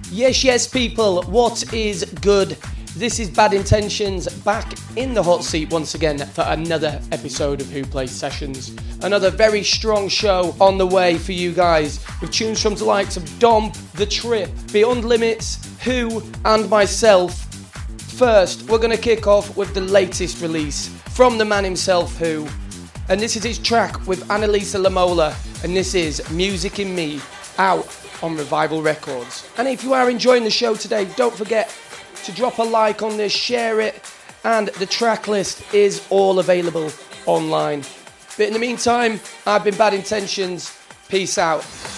Yes, people, what is good? This is Bad Intentions back in the hot seat once again for another episode of Who Plays Sessions. Another very strong show on the way for you guys with tunes from the likes of Domp, The Trip, Beyond Limits, Who, and myself. First, we're going to kick off with the latest release from the man himself, Who. And this is his track with Annalisa Lamola, and this is Music in Me, out on Revival Records. And if you are enjoying the show today, don't forget to drop a like on this, share it, and the track list is all available online. But in the meantime, I've been Bad Intentions. Peace out.